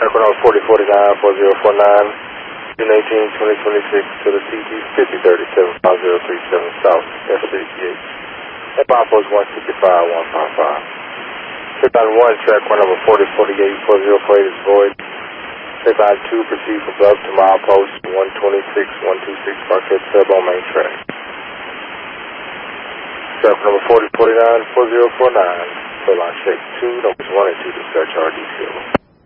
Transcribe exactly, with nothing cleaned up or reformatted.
Track one forty forty-nine, four zero four nine, June eighteenth, twenty twenty-six to the C G fifty thirty-seven, five zero three seven South, F sixty-eight. That bomb post one sixty-five, one five five. Trip line one, track one number forty forty-eight, four zero four eight is void. Trip line two, proceed from Bluff to milepost one twenty-six, one twenty-six, Marquette Sub on main track. Track number forty forty-nine, four zero four nine, fill line check two, numbers one and two, dispatch R D zero.